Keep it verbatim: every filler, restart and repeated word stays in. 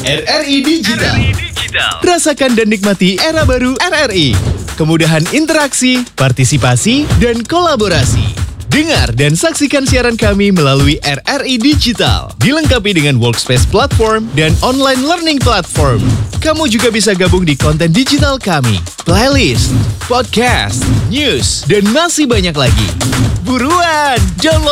R R I Digital. R R I Digital. Rasakan dan nikmati era baru R R I. Kemudahan interaksi, partisipasi, dan kolaborasi. Dengar dan saksikan siaran kami melalui R R I Digital. Dilengkapi dengan workspace platform dan online learning platform. Kamu juga bisa gabung di konten digital kami, playlist, podcast, news, dan masih banyak lagi. Buruan, download